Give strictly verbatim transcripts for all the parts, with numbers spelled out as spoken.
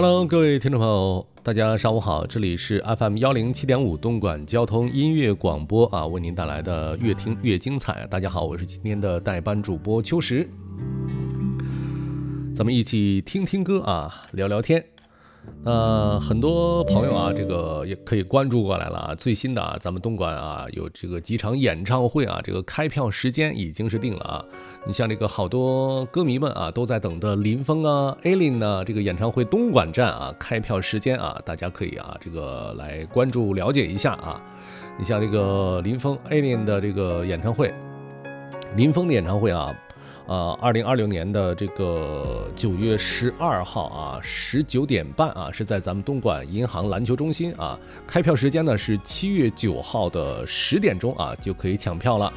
Hello， 各位听众朋友，大家上午好，这里是 F M 一零七点五东莞交通音乐广播啊，为您带来的越听越精彩。大家好，我是今天的代班主播秋实，咱们一起听听歌啊，聊聊天。呃，很多朋友啊，这个也可以关注过来了啊。最新的啊，咱们东莞啊有这个几场演唱会啊，这个开票时间已经是定了啊。你像这个好多歌迷们啊，都在等的林峰啊、A-Lin 呢这个演唱会东莞站啊开票时间啊，大家可以啊这个来关注了解一下啊。你像这个林峰 A-Lin 的这个演唱会，林峰的演唱会啊。呃，二零二六年的这个九月十二号啊，十九点半啊，是在咱们东莞银行篮球中心啊。开票时间呢是七月九号的十点钟啊，就可以抢票了。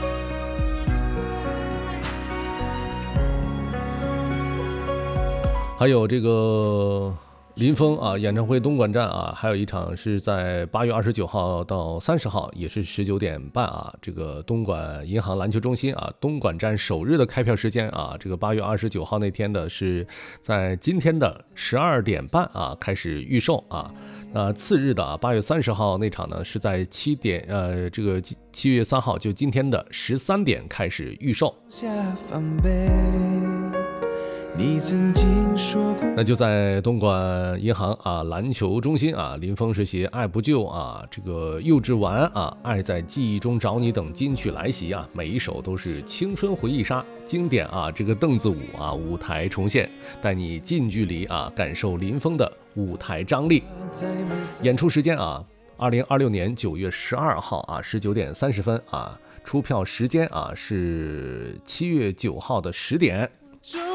还有这个林峰啊，演唱会东莞站啊，还有一场是在八月二十九号到三十号，也是十九点半啊。这个东莞银行篮球中心啊，东莞站首日的开票时间啊，这个八月二十九号那天的是在今天的十二点半啊开始预售啊。那次日的啊，八月三十号那场呢是在七点呃，这个七月三号就今天的十三点开始预售。你曾经说过，那就在东莞银行啊篮球中心啊，林峰是携爱不救啊，这个幼稚丸啊，爱在记忆中找你等金曲来袭啊，每一首都是青春回忆杀，经典啊，这个凳子舞啊舞台重现，带你近距离啊感受林峰的舞台张力。演出时间啊，二零二六年九月十二号啊十九点三十分啊，出票时间啊是七月九号的十点。就